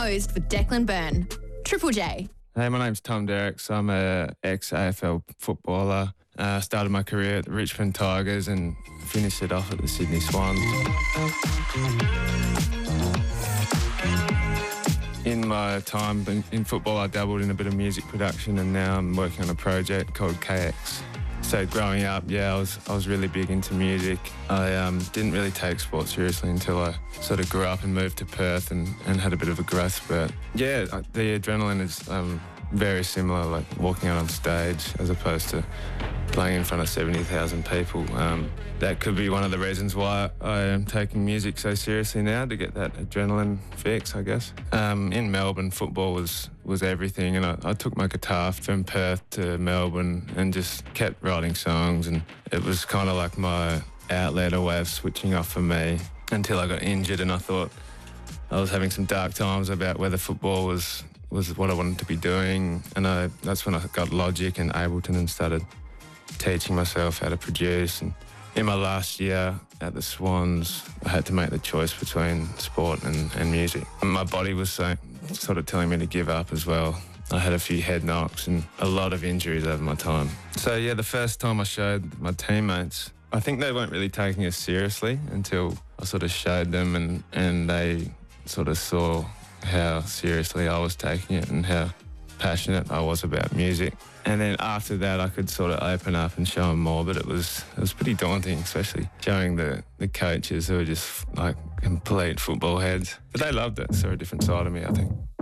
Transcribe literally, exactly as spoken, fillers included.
Exposed with Declan Byrne. Triple J. Hey, my name's Tom Derricks. I'm a ex-A F L footballer. Uh, started my career at the Richmond Tigers and finished it off at the Sydney Swans. In my time in, in football, I dabbled in a bit of music production, and now I'm working on a project called K X. So growing up, yeah, I was I was really big into music. I um, didn't really take sport seriously until I sort of grew up and moved to Perth and, and had a bit of a growth spurt. Yeah, the adrenaline is um, very similar, like walking out on stage as opposed to playing in front of seventy thousand people. Um, that could be one of the reasons why I am taking music so seriously now, to get that adrenaline fix, I guess. Um, in Melbourne, football was, was everything, and I, I took my guitar from Perth to Melbourne and just kept writing songs, and it was kind of like my outlet, a way of switching off for me, until I got injured, and I thought I was having some dark times about whether football was, was what I wanted to be doing, and I, that's when I got Logic and Ableton and started teaching myself how to produce. And in my last year at the Swans, I had to make the choice between sport and, and music. And my body was so, sort of telling me to give up as well. I had a few head knocks and a lot of injuries over my time. So yeah, the first time I showed my teammates, I think they weren't really taking us seriously until I sort of showed them, and, and they sort of saw how seriously I was taking it and how passionate I was about music. And then after that, I could sort of open up and show them more, but it was it was pretty daunting, especially showing the, the coaches who were just like complete football heads. But they loved it. Saw a different side of me, I think.